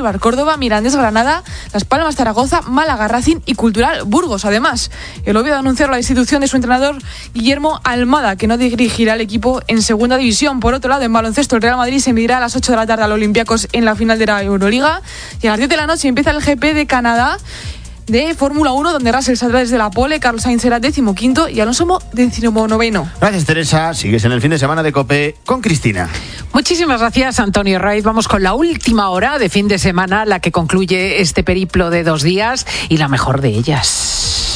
Eibar, Córdoba, Mirandés, Granada, Las Palmas, Zaragoza, Málaga, Racing y Cultural Burgos. Además, el Oviedo ha anunciado la destitución de su entrenador Guillermo Almada, que no dirigirá el equipo en segunda división. Por otro lado, en baloncesto, el Real Madrid se medirá a las 8 de la tarde al Olympiacos en la final de la Euroliga, y a las 10 de la noche empieza el GP de Canadá de Fórmula 1, donde Russell saldrá desde la pole, Carlos Sainz será 15º y Alonso 19º. Gracias, Teresa. Sigues en el fin de semana de COPE con Cristina. Muchísimas gracias, Antonio Raiz. Vamos con la última hora de fin de semana, la que concluye este periplo de 2 días y la mejor de ellas.